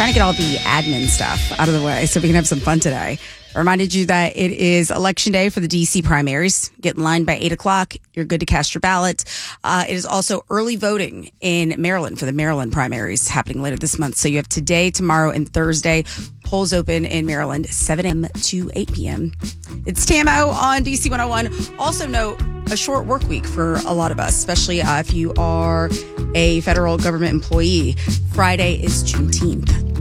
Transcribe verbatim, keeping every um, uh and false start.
trying to get all the admin stuff out of the way so we can have some fun today. I reminded you that it is election day for the D C primaries. Get in line by eight o'clock. You're good to cast your ballot. Uh, it is also early voting in Maryland for the Maryland primaries happening later this month. So you have today, tomorrow, and Thursday. Polls open in Maryland, seven a.m. to eight p.m. It's T M O on D C one oh one. Also note, a short work week for a lot of us, especially uh, if you are a federal government employee. Friday is Juneteenth.